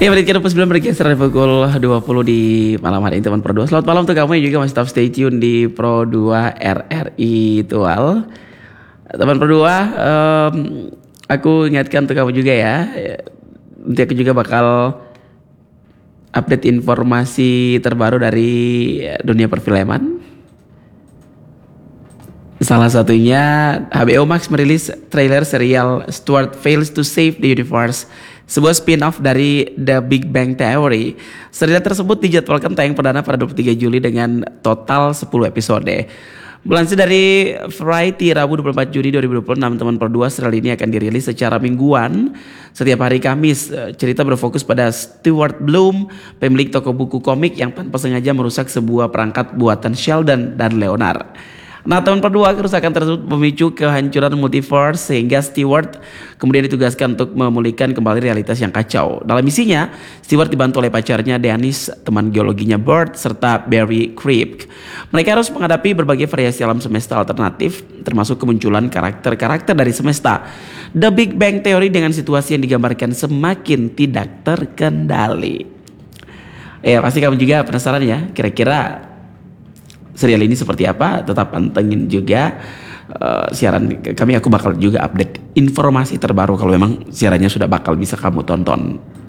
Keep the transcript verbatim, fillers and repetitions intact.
Ya, berarti kita sembilan bergeser dari pukul dua puluh di malam hari ini teman Pro dua. Selamat malam untuk kamu yang juga masih tetap stay tune di Pro dua R R I Tual. Teman Pro dua, um, aku ingatkan untuk kamu juga ya. Nanti aku juga bakal update informasi terbaru dari dunia perfilman. Salah satunya H B O Max merilis trailer serial Stuart Fails to Save the Universe, sebuah spin-off dari The Big Bang Theory. Serial tersebut dijadwalkan tayang perdana pada dua puluh tiga Juli dengan total sepuluh episode. Melansir dari Variety Rabu dua puluh empat Juni dua ribu dua puluh enam, teman Pro dua, serial ini akan dirilis secara mingguan setiap hari Kamis. Cerita berfokus pada Stuart Bloom, pemilik toko buku komik yang tanpa sengaja merusak sebuah perangkat buatan Sheldon dan Leonard. Nah, tahun kedua kerusakan tersebut memicu kehancuran multiverse sehingga Stewart kemudian ditugaskan untuk memulihkan kembali realitas yang kacau. Dalam misinya, Stewart dibantu oleh pacarnya Dennis, teman geologinya Bert, serta Barry Kriepp. Mereka harus menghadapi berbagai variasi alam semesta alternatif, termasuk kemunculan karakter-karakter dari semesta. The Big Bang Theory dengan situasi yang digambarkan semakin tidak terkendali. Ya, pasti kamu juga penasaran ya, kira-kira serial ini seperti apa? Tetap pantengin juga uh, siaran kami. Aku bakal juga update informasi terbaru kalau memang siarannya sudah bakal bisa kamu tonton.